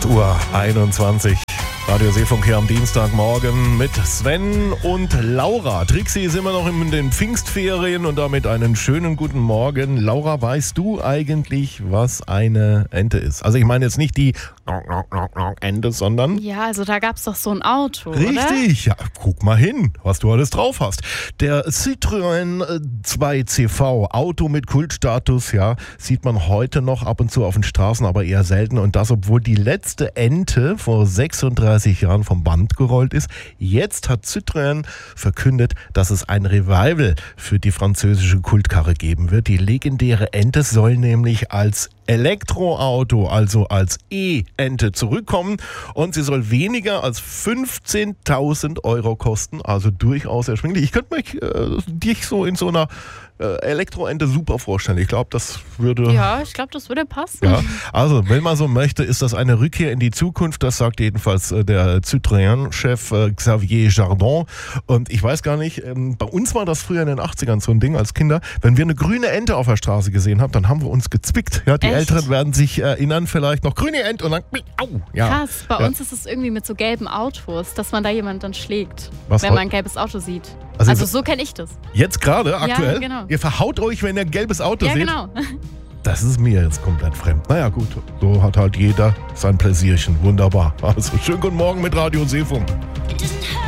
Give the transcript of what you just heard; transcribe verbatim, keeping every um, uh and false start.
acht Uhr einundzwanzig. Radio Seefunk hier am Dienstagmorgen mit Sven und Laura. Trixie ist immer noch in den Pfingstferien und damit einen schönen guten Morgen. Laura, weißt du eigentlich, was eine Ente ist? Also ich meine jetzt nicht die Ente, sondern... Ja, also da gab es doch so ein Auto, Richtig, oder? Ja, guck mal hin, was du alles drauf hast. Der Citroën zwei C V, Auto mit Kultstatus, ja, sieht man heute noch ab und zu auf den Straßen, aber eher selten. Und das, obwohl die letzte Ente vor sechsunddreißig Jahren vom Band gerollt ist. Jetzt hat Citroën verkündet, dass es ein Revival für die französische Kultkarre geben wird. Die legendäre Ente soll nämlich als Elektroauto, also als E-Ente zurückkommen und sie soll weniger als fünfzehntausend Euro kosten, also durchaus erschwinglich. Ich könnte mich äh, dich so in so einer äh, Elektroente super vorstellen. Ich glaube, das würde... Ja, ich glaube, das würde passen. Ja, also wenn man so möchte, ist das eine Rückkehr in die Zukunft. Das sagt jedenfalls äh, der Citroën-Chef äh, Xavier Jardin. Und ich weiß gar nicht, ähm, bei uns war das früher in den achtzigern so ein Ding als Kinder. Wenn wir eine grüne Ente auf der Straße gesehen haben, dann haben wir uns gezwickt. Ja, die Echt? Älteren werden sich erinnern, vielleicht noch grüne Ente und dann au. Ja. Krass, bei ja. uns ist es irgendwie mit so gelben Autos, dass man da jemanden dann schlägt, Was wenn heu- man ein gelbes Auto sieht. Also- Also, so kenne ich das. Jetzt gerade, aktuell? genau. Ihr verhaut euch, wenn ihr ein gelbes Auto Ja, seht? genau. Das ist mir jetzt komplett fremd. Naja gut, so hat halt jeder sein Pläsierchen. Wunderbar. Also schönen guten Morgen mit Radio Seefunk.